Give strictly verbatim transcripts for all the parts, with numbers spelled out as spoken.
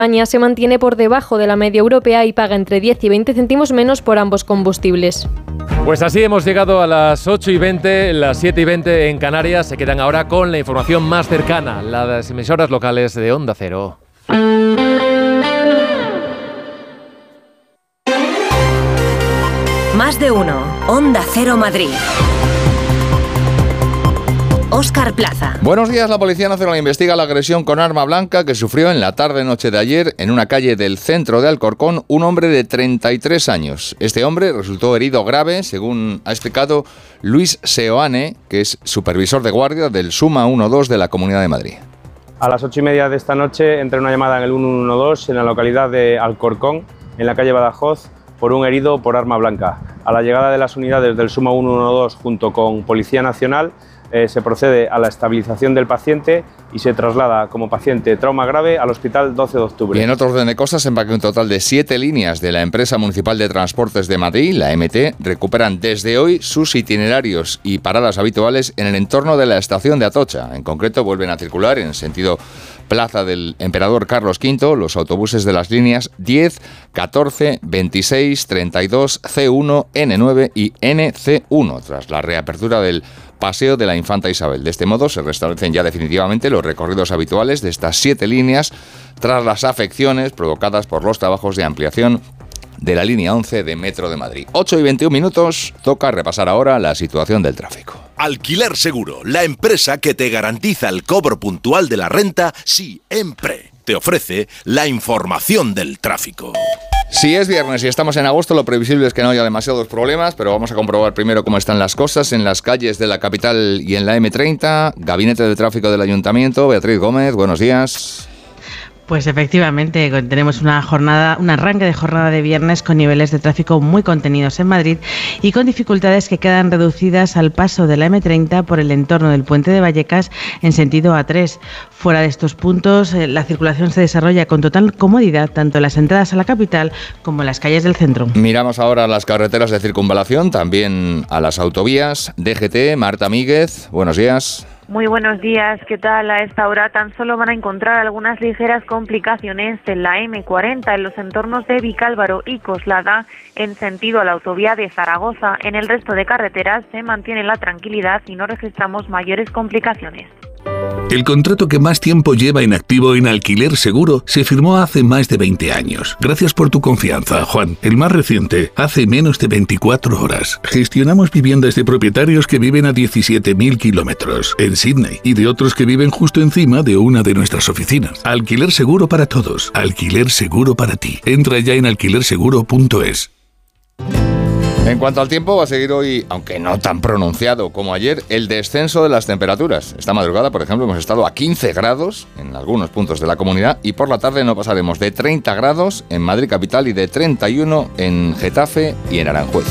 España se mantiene por debajo de la media europea y paga entre diez y veinte céntimos menos por ambos combustibles. Pues así hemos llegado a las ocho y veinte, las siete y veinte en Canarias. Se quedan ahora con la información más cercana, las emisoras locales de Onda Cero. Más de uno. Onda Cero Madrid. Óscar Plaza. Buenos días. La Policía Nacional investiga la agresión con arma blanca que sufrió en la tarde-noche de ayer en una calle del centro de Alcorcón un hombre de treinta y tres años. Este hombre resultó herido grave, según ha explicado Luis Seoane, que es supervisor de guardia del Suma uno dos de la Comunidad de Madrid. A las ocho y media de esta noche entré una llamada en el uno uno dos en la localidad de Alcorcón, en la calle Badajoz, por un herido por arma blanca. A la llegada de las unidades del Suma uno uno dos junto con Policía Nacional, Eh, se procede a la estabilización del paciente y se traslada como paciente trauma grave al Hospital doce de octubre. Y en otro orden de cosas, en que un total de siete líneas de la Empresa Municipal de Transportes de Madrid, la M T, recuperan desde hoy sus itinerarios y paradas habituales en el entorno de la estación de Atocha. En concreto, vuelven a circular en sentido Plaza del Emperador Carlos quinto los autobuses de las líneas diez, catorce, veintiséis, treinta y dos, C uno, N nueve y N C uno, tras la reapertura del Paseo de la Infanta Isabel. De este modo se restablecen ya definitivamente los recorridos habituales de estas siete líneas tras las afecciones provocadas por los trabajos de ampliación de la línea once de Metro de Madrid. ocho y veintiún minutos, toca repasar ahora la situación del tráfico. Alquiler Seguro, la empresa que te garantiza el cobro puntual de la renta siempre. Te ofrece la información del tráfico. Si es viernes y estamos en agosto, lo previsible es que no haya demasiados problemas, pero vamos a comprobar primero cómo están las cosas en las calles de la capital y en la eme treinta. Gabinete de Tráfico del Ayuntamiento, Beatriz Gómez, buenos días. Pues efectivamente, tenemos una jornada, un arranque de jornada de viernes con niveles de tráfico muy contenidos en Madrid y con dificultades que quedan reducidas al paso de la eme treinta por el entorno del Puente de Vallecas en sentido A tres. Fuera de estos puntos, la circulación se desarrolla con total comodidad tanto en las entradas a la capital como en las calles del centro. Miramos ahora las carreteras de circunvalación, también a las autovías. D G T, Marta Míguez, buenos días. Muy buenos días, ¿qué tal? A esta hora tan solo van a encontrar algunas ligeras complicaciones en la eme cuarenta, en los entornos de Vicálvaro y Coslada, en sentido a la autovía de Zaragoza. En el resto de carreteras se mantiene la tranquilidad y no registramos mayores complicaciones. El contrato que más tiempo lleva en activo en Alquiler Seguro se firmó hace más de veinte años. Gracias por tu confianza, Juan. El más reciente, hace menos de veinticuatro horas. Gestionamos viviendas de propietarios que viven a diecisiete mil kilómetros en Sydney y de otros que viven justo encima de una de nuestras oficinas. Alquiler Seguro para todos. Alquiler Seguro para ti. Entra ya en alquiler seguro punto es. En cuanto al tiempo, va a seguir hoy, aunque no tan pronunciado como ayer, el descenso de las temperaturas. Esta madrugada, por ejemplo, hemos estado a quince grados en algunos puntos de la comunidad y por la tarde no pasaremos de treinta grados en Madrid capital y de treinta y uno en Getafe y en Aranjuez.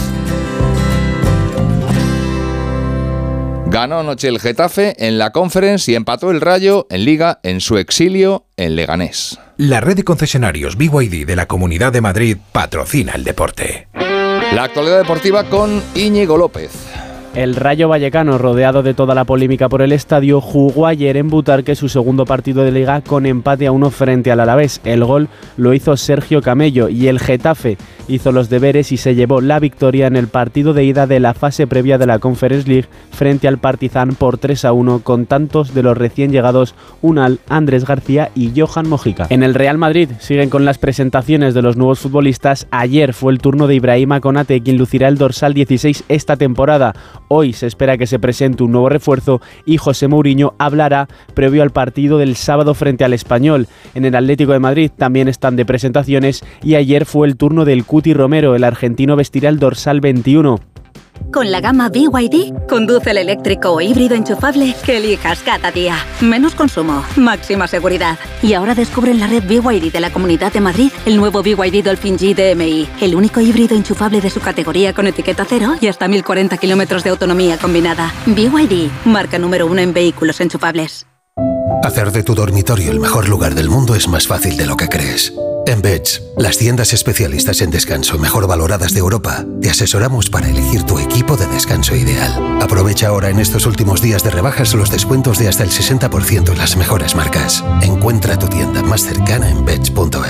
Ganó anoche el Getafe en la Conference y empató el Rayo en Liga en su exilio en Leganés. La red de concesionarios B Y D de la Comunidad de Madrid patrocina el deporte. La actualidad deportiva con Íñigo López. El Rayo Vallecano, rodeado de toda la polémica por el estadio, jugó ayer en Butarque su segundo partido de Liga con empate a uno frente al Alavés. El gol lo hizo Sergio Camello y el Getafe hizo los deberes y se llevó la victoria en el partido de ida de la fase previa de la Conference League frente al Partizan por tres a uno con tantos de los recién llegados Unal, Andrés García y Johan Mojica. En el Real Madrid siguen con las presentaciones de los nuevos futbolistas. Ayer fue el turno de Ibrahima Konate, quien lucirá el dorsal dieciséis esta temporada. Hoy se espera que se presente un nuevo refuerzo y José Mourinho hablará previo al partido del sábado frente al Español. En el Atlético de Madrid también están de presentaciones y ayer fue el turno del Cuti Romero. El argentino vestirá el dorsal veintiuno. Con la gama B Y D, conduce el eléctrico o híbrido enchufable que elijas cada día. Menos consumo, máxima seguridad. Y ahora descubre en la red B Y D de la Comunidad de Madrid el nuevo B Y D Dolphin G D M I, el único híbrido enchufable de su categoría con etiqueta cero y hasta mil cuarenta kilómetros de autonomía combinada. B Y D, marca número uno en vehículos enchufables. Hacer de tu dormitorio el mejor lugar del mundo es más fácil de lo que crees. En Beds, las tiendas especialistas en descanso mejor valoradas de Europa, te asesoramos para elegir tu equipo de descanso ideal. Aprovecha ahora en estos últimos días de rebajas los descuentos de hasta el sesenta por ciento en las mejores marcas. Encuentra tu tienda más cercana en beds punto es.